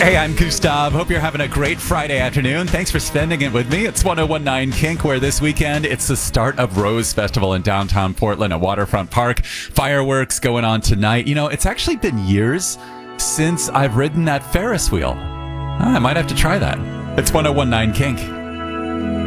Hey, I'm Gustav. Hope you're having a great Friday afternoon. Thanks for spending it with me. It's 1019 Kink, where this weekend it's the start of Rose Festival in downtown Portland at Waterfront Park. Fireworks going on tonight. You know, it's actually been years since I've ridden that Ferris wheel. I might have to try that. It's 1019 Kink.